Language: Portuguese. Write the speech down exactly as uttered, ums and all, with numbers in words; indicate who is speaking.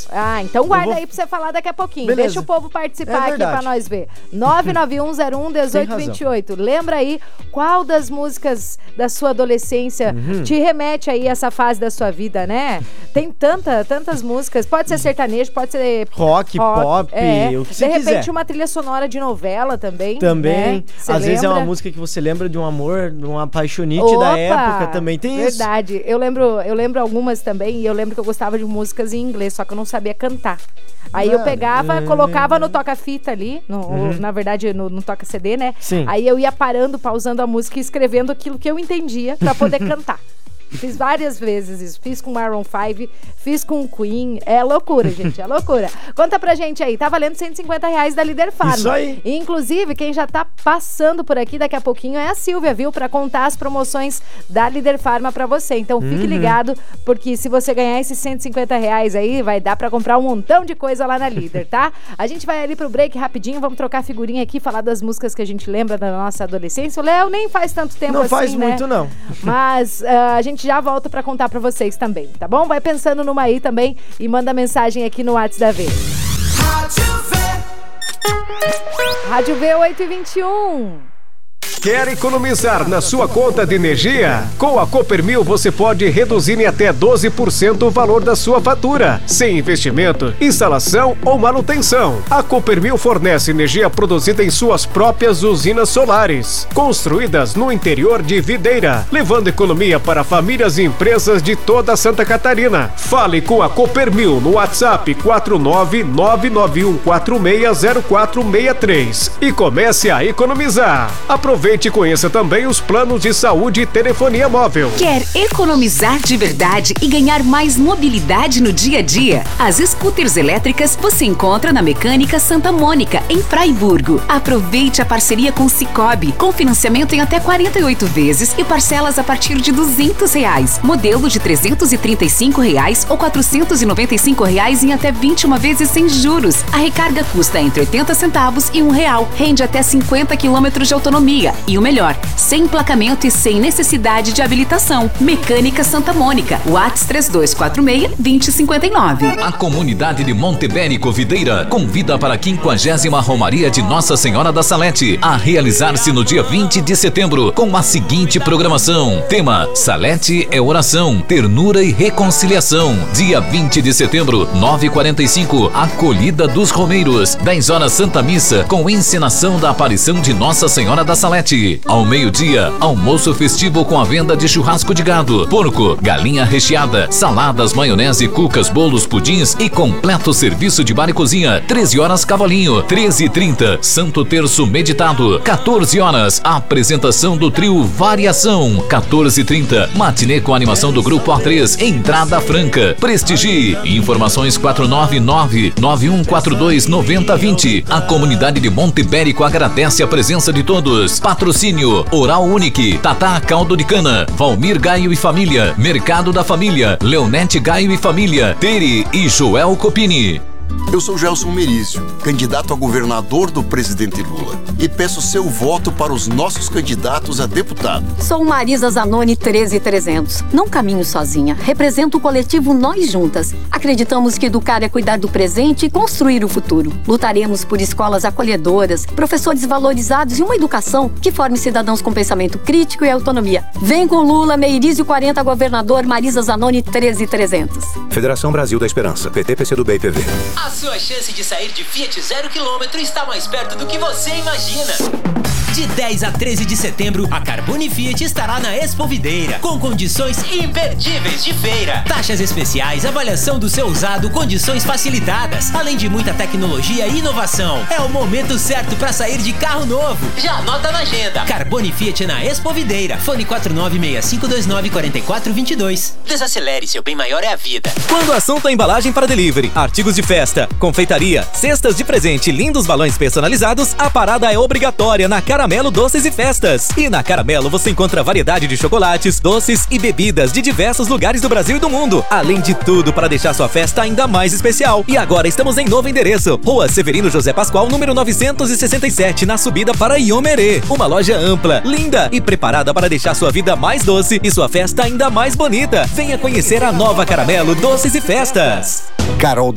Speaker 1: Ah, então guarda
Speaker 2: vou...
Speaker 1: aí pra você falar daqui a pouquinho.
Speaker 2: Beleza.
Speaker 1: Deixa o povo participar
Speaker 2: é
Speaker 1: aqui pra nós ver. nove nove um zero um um oito dois oito. Lembra aí qual das músicas da sua adolescência uhum. te remete aí a essa fase da sua vida, né? Tem tanta, tantas músicas. Pode ser sertanejo, pode ser
Speaker 2: rock, rock pop,
Speaker 1: é.
Speaker 2: o que
Speaker 1: De
Speaker 2: você
Speaker 1: repente
Speaker 2: quiser.
Speaker 1: uma trilha sonora de novela também.
Speaker 2: Também.
Speaker 1: Né?
Speaker 2: Às
Speaker 1: lembra?
Speaker 2: vezes é uma música que você lembra de um amor, de uma apaixonite
Speaker 1: Opa,
Speaker 2: da época. Também tem
Speaker 1: verdade.
Speaker 2: isso.
Speaker 1: Verdade. Eu lembro, eu lembro algumas também e eu lembro que eu gostava de músicas em inglês, só que eu não sabia cantar. Aí eu pegava, é... colocava no toca-fita ali, no, uhum. na verdade no, no toca-C D, né?
Speaker 2: Sim.
Speaker 1: Aí eu ia parando, pausando a música e escrevendo aquilo que eu entendia pra poder cantar. Fiz várias vezes isso. Fiz com Maroon cinco, fiz com Queen. É loucura, gente, é loucura. Conta pra gente aí. Tá valendo cento e cinquenta reais da Líder Farma.
Speaker 2: Isso aí.
Speaker 1: E, inclusive, quem já tá passando por aqui daqui a pouquinho é a Silvia, viu? Pra contar as promoções da Líder Farma pra você. Então, fique uhum. ligado, porque se você ganhar esses cento e cinquenta reais aí, vai dar pra comprar um montão de coisa lá na Líder, tá? A gente vai ali pro break rapidinho, vamos trocar figurinha aqui, falar das músicas que a gente lembra da nossa adolescência. O Léo nem faz tanto tempo
Speaker 2: não
Speaker 1: assim,
Speaker 2: faz
Speaker 1: né?
Speaker 2: muito, não.
Speaker 1: Mas uh, a gente já volta pra contar pra vocês também, tá bom? Vai pensando numa aí também e manda mensagem aqui no WhatsApp da V. Rádio V oito e vinte e um.
Speaker 3: Quer economizar na sua conta de energia? Com a Coppermil você pode reduzir em até doze por cento o valor da sua fatura, sem investimento, instalação ou manutenção. A Coppermil fornece energia produzida em suas próprias usinas solares, construídas no interior de Videira, levando economia para famílias e empresas de toda Santa Catarina. Fale com a Coppermil no WhatsApp quatro nove nove nove um quatro seis zero quatro seis três e comece a economizar. Aproveite e conheça também os planos de saúde e telefonia móvel.
Speaker 4: Quer economizar de verdade e ganhar mais mobilidade no dia a dia? As scooters elétricas você encontra na Mecânica Santa Mônica, em Fraiburgo. Aproveite a parceria com Sicoob, com financiamento em até quarenta e oito vezes e parcelas a partir de duzentos reais. Modelo de trezentos e trinta e cinco reais ou quatrocentos e noventa e cinco reais em até vinte e uma vezes sem juros. A recarga custa entre oitenta centavos e um real. Rende até cinquenta quilômetros de autonomia. E o melhor, sem emplacamento e sem necessidade de habilitação. Mecânica Santa Mônica, WhatsApp três dois quatro seis, dois zero cinco nove.
Speaker 5: A comunidade de Montebérico Videira convida para a quinquagésima Romaria de Nossa Senhora da Salete a realizar-se no dia vinte de setembro com a seguinte programação. Tema: Salete é oração, ternura e reconciliação. Dia vinte de setembro, nove e quarenta e cinco, Acolhida dos Romeiros. dez horas Santa Missa com encenação da aparição de Nossa Senhora da Salete. Ao meio-dia, almoço festivo com a venda de churrasco de gado, porco, galinha recheada, saladas, maionese, cucas, bolos, pudins e completo serviço de bar e cozinha. treze horas Cavalinho, treze e trinta, Santo Terço meditado. quatorze horas, apresentação do trio Variação. quatorze e trinta, matinê com animação do Grupo A três, entrada franca. Prestigie. Informações quatro nove nove, nove um quatro dois, nove zero dois zero. A comunidade de Montebérico agradece a presença de todos. Patrocínio Oral Unique, Tatá Caldo de Cana, Valmir Gaio e Família, Mercado da Família, Leonete Gaio e Família, Tere e Joel Copini.
Speaker 6: Eu sou Gelson Merizio, candidato a governador do presidente Lula, e peço seu voto para os nossos candidatos a deputado.
Speaker 7: Sou Marisa Zanoni treze mil e trezentos. Não caminho sozinha, represento o coletivo Nós Juntas. Acreditamos que educar é cuidar do presente e construir o futuro. Lutaremos por escolas acolhedoras, professores valorizados e uma educação que forme cidadãos com pensamento crítico e autonomia. Vem com Lula, Merizio quarenta, governador Marisa Zanoni treze mil e trezentos.
Speaker 8: Federação Brasil da Esperança, P T, P C do B e P V.
Speaker 9: A sua chance de sair de Fiat zero quilômetro está mais perto do que você imagina. De dez a treze de setembro, a Carbone Fiat estará na Expo Videira, com condições imperdíveis de feira. Taxas especiais, avaliação do seu usado, condições facilitadas, além de muita tecnologia e inovação. É o momento certo para sair de carro novo. Já anota na agenda. Carbone Fiat na Expo Videira. Fone quatro nove seis cinco dois nove quatro quatro dois dois. Desacelere, seu bem maior é a vida.
Speaker 10: Quando o assunto é embalagem para delivery, artigos de festa, confeitaria, cestas de presente, lindos balões personalizados, a parada é obrigatória na Caramelo Doces e Festas. E na Caramelo você encontra variedade de chocolates, doces e bebidas de diversos lugares do Brasil e do mundo. Além de tudo para deixar sua festa ainda mais especial. E agora estamos em novo endereço, Rua Severino José Pascoal, número novecentos e sessenta e sete, na subida para Iomerê. Uma loja ampla, linda e preparada para deixar sua vida mais doce e sua festa ainda mais bonita. Venha conhecer a nova Caramelo Doces e Festas.
Speaker 6: Carol